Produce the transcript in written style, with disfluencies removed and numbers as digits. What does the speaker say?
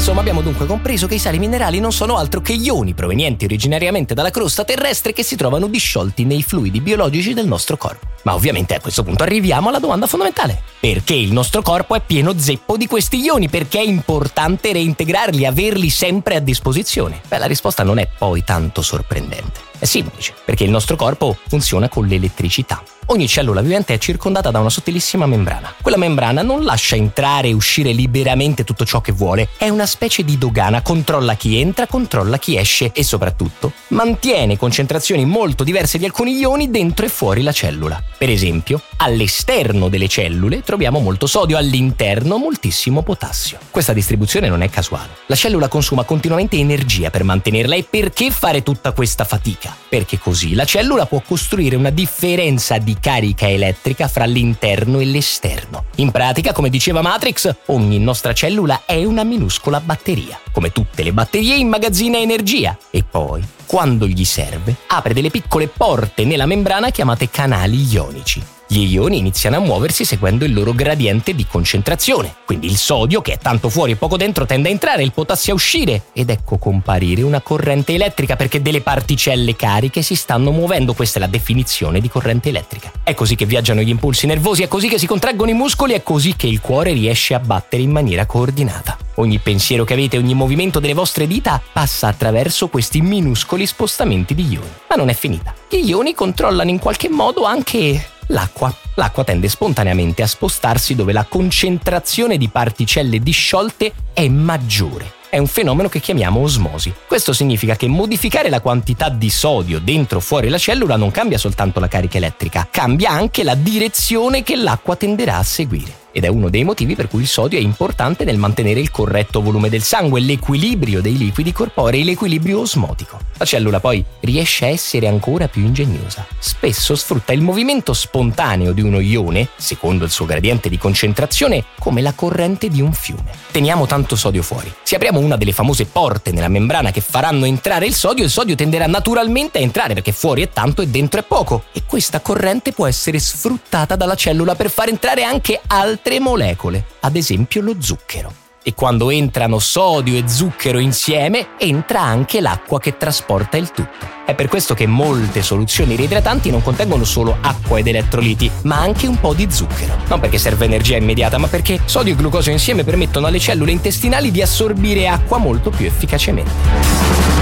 Insomma, abbiamo dunque compreso che i sali minerali non sono altro che ioni provenienti originariamente dalla crosta terrestre che si trovano disciolti nei fluidi biologici del nostro corpo. Ma ovviamente a questo punto arriviamo alla domanda fondamentale. Perché il nostro corpo è pieno zeppo di questi ioni? Perché è importante reintegrarli, averli sempre a disposizione? Beh, la risposta non è poi tanto sorprendente. È semplice, perché il nostro corpo funziona con l'elettricità. Ogni cellula vivente è circondata da una sottilissima membrana. Quella membrana non lascia entrare e uscire liberamente tutto ciò che vuole. È una specie di dogana, controlla chi entra, controlla chi esce e soprattutto mantiene concentrazioni molto diverse di alcuni ioni dentro e fuori la cellula. Per esempio, all'esterno delle cellule troviamo molto sodio, all'interno moltissimo potassio. Questa distribuzione non è casuale. La cellula consuma continuamente energia per mantenerla, e perché fare tutta questa fatica? Perché così la cellula può costruire una differenza di carica elettrica fra l'interno e l'esterno. In pratica, come diceva Matrix, ogni nostra cellula è una minuscola batteria. Come tutte le batterie immagazzina energia e poi, quando gli serve, apre delle piccole porte nella membrana chiamate canali ionici. Gli ioni iniziano a muoversi seguendo il loro gradiente di concentrazione. Quindi il sodio, che è tanto fuori e poco dentro, tende a entrare, il potassio a uscire, ed ecco comparire una corrente elettrica perché delle particelle cariche si stanno muovendo. Questa è la definizione di corrente elettrica. È così che viaggiano gli impulsi nervosi, è così che si contraggono i muscoli, è così che il cuore riesce a battere in maniera coordinata. Ogni pensiero che avete, ogni movimento delle vostre dita passa attraverso questi minuscoli spostamenti di ioni. Ma non è finita. Gli ioni controllano in qualche modo anche l'acqua. L'acqua tende spontaneamente a spostarsi dove la concentrazione di particelle disciolte è maggiore. È un fenomeno che chiamiamo osmosi. Questo significa che modificare la quantità di sodio dentro o fuori la cellula non cambia soltanto la carica elettrica, cambia anche la direzione che l'acqua tenderà a seguire. Ed è uno dei motivi per cui il sodio è importante nel mantenere il corretto volume del sangue, l'equilibrio dei liquidi corporei, l'equilibrio osmotico. La cellula poi riesce a essere ancora più ingegnosa. Spesso sfrutta il movimento spontaneo di uno ione, secondo il suo gradiente di concentrazione, come la corrente di un fiume. Teniamo tanto sodio fuori. Se apriamo una delle famose porte nella membrana che faranno entrare il sodio tenderà naturalmente a entrare perché fuori è tanto e dentro è poco. E questa corrente può essere sfruttata dalla cellula per far entrare anche altre molecole, ad esempio lo zucchero. E quando entrano sodio e zucchero insieme, entra anche l'acqua che trasporta il tutto. È per questo che molte soluzioni reidratanti non contengono solo acqua ed elettroliti, ma anche un po' di zucchero. Non perché serve energia immediata, ma perché sodio e glucosio insieme permettono alle cellule intestinali di assorbire acqua molto più efficacemente.